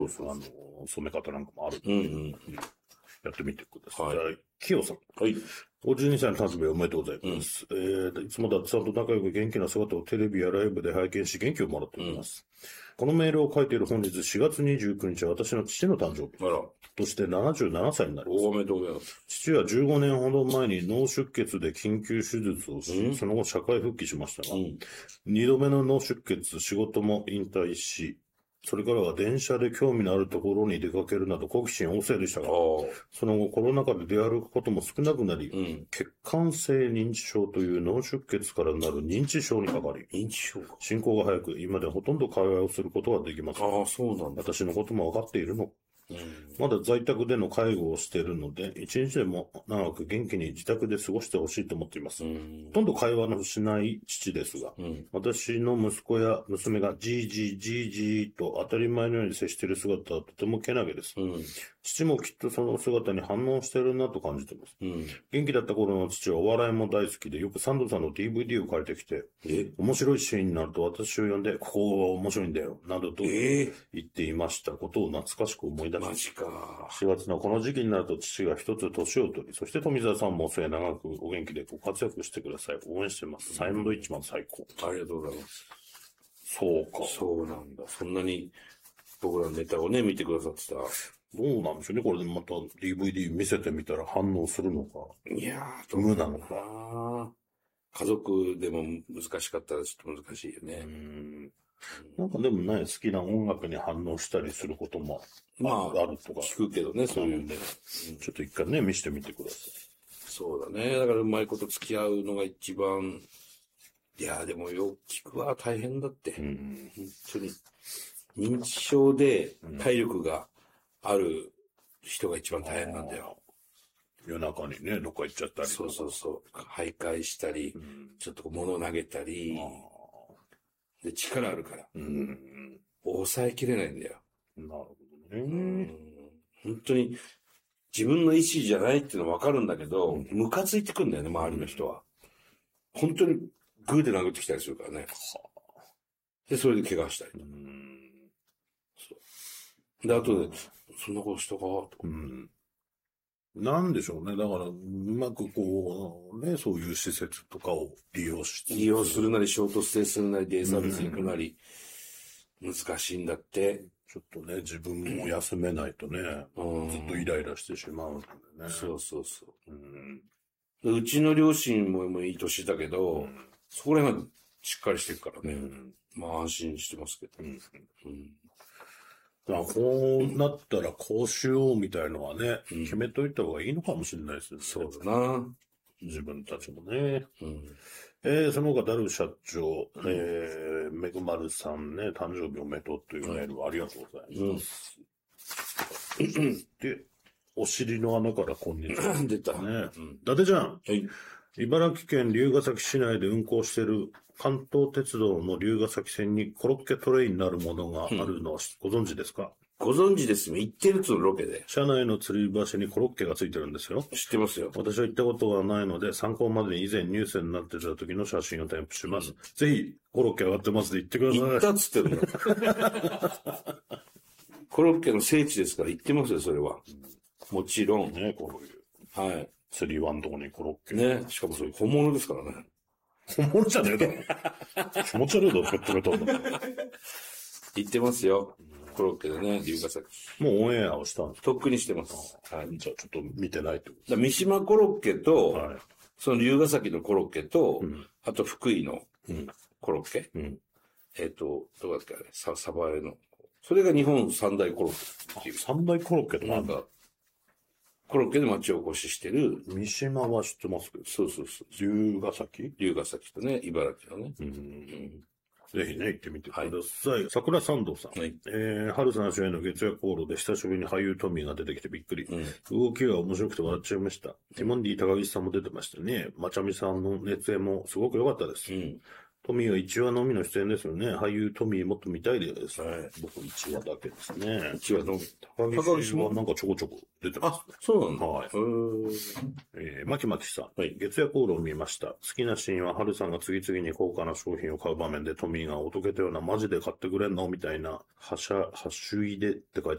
そうそう、染め方なんかもあるんで、 うんうん。 やってみてください。 はいじゃあ、キヨさん。 はい。 52歳の誕生日おめでとうございます。いつもだってさんと仲良く元気な姿をテレビやライブで拝見し元気をもらっております。このメールを書いている本日4月29日は私の父の誕生日。 あら。 そして77歳になります。 おめでとうございます。 父は15年ほど前に脳出血で緊急手術をし、その後社会復帰しましたが、2度目の脳出血、仕事も引退し、それからは電車で興味のあるところに出かけるなど好奇心旺盛でしたが、その後コロナ禍で出歩くことも少なくなり、血管性認知症という脳出血からなる認知症にかかり、 認知症か。 進行が早く、今でほとんど会話をすることはできません。 ああ、そうなんだ。 私のことも分かっているの。まだ在宅での介護をしているので、一日でも長く元気に自宅で過ごしてほしいと思っています。ほとんど会話のしない父ですが、私の息子や娘がじーじーじーじーと当たり前のように接している姿はとてもけなげです。父もきっとその姿に反応しているなと感じています。元気だった頃の父はお笑いも大好きで、よくサンドさんの DVD を借りてきて、面白いシーンになると私を呼んで、ここは面白いんだよ、などと言っていましたことを懐かしく思い出しマジか。 4月のこの時期になると父が一つ年を取り、そして富澤さんも末長くお元気でご活躍してください。応援してます。サンドイッチマン最高。 ありがとうございます。 そうか。 そうなんだ。そんなに僕らのネタをね、見てくださってた。 どうなんでしょうね。これでまた DVD 見せてみたら反応するのか。 いやー、 無なのか。 家族でも難しかったらちょっと難しいよね。 なんかでもね、好きな音楽に反応したりすることもあるとか。 聞くけどね、そういうね。 ちょっと一回ね、見せてみてください。 そうだね。だからうまいこと付き合うのが一番、いや、でもよ、聞くは大変だって。本当に。認知症で体力がある人が一番大変なんだよ。 夜中にね、どっか行っちゃったりとか。 そう。徘徊したり、ちょっと物を投げたり、で、力あるから。抑えきれないんだよ。 なるほどね。 本当に、自分の意思じゃないっていうのはわかるんだけど、ムカついてくんだよね、周りの人は。本当にグーで殴ってきたりするからね。で、それで怪我したりとか。そう。で、後で、そんなことしたかとか。 なんでしょうね。だから、うまくこう、ね、そういう施設とかを利用して。 利用するなり、ショートステイするなり、デイサービス行くなり、難しいんだって。 ちょっとね、自分も休めないとね、ずっとイライラしてしまうんでね。 そう。うちの両親もいい年だけど、そこら辺はしっかりしてるからね。まあ安心してますけど。 こうなったらこうしようみたいのはね、決めといた方がいいのかもしれないですね。 そうだな。 自分たちもね。その他、ダル社長、めぐまるさんね、誕生日おめでとうというメールをありがとうございます。で、お尻の穴からこんにちは。 出た。 ね。伊達ちゃん。 はい。 茨城県龍ケ崎市内で運行している関東鉄道の龍ケ崎線にコロッケトレイになるものがあるのをご存知ですか？ ご存知ですよ。行ってるっつうロケで。 車内の吊り橋にコロッケがついてるんですよ。 知ってますよ。 私は行ったことがないので、参考までに以前ニュースになってた時の写真を添付します。ぜひ、コロッケ上がってますで言ってください。 行ったっつってるの。コロッケの聖地ですから行ってますよ、それは。もちろん。 ね、こういう。 はい。 釣りワンとこにコロッケ。 ね。しかもそれ本物ですからね。 本物じゃねえだろ。気持ち悪いだろ、ペットベトンだ。 行ってますよ。コロッケでね、龍ヶ崎。 もうオンエアをしたんですか？ とっくにしてます。 はい。じゃあちょっと見てないってこと。 三島コロッケと、 はい、 その龍ヶ崎のコロッケと、あと福井のコロッケ。どうだっけあれ、サバエの。それが日本三大コロッケっていう。 三大コロッケとなんか、コロッケで町おこししてる。 三島は知ってますけど。 そう。 龍ヶ崎とね、茨城のね。 ぜひね、行ってみてください。桜三道さん。春さん主演の月夜航路で久しぶりに俳優トミーが出てきてびっくり。動きが面白くて笑っちゃいました。ティモンディ高岸さんも出てましたね。まちゃみさんの熱演もすごく良かったです。 トミーは1話のみの出演ですよね。俳優トミーもっと見たいです。 はい。 僕1話だけですね。 1話のみ。 高岸はなんかちょこちょこ出てます、 ね。あ、そうなんだ。 はい。マキマキさん。はい。月夜航路を見ました。好きなシーンは、ハルさんが次々に高価な商品を買う場面で、トミーがおとけたようなマジで買ってくれんのみたいな、はしゅいでって書いて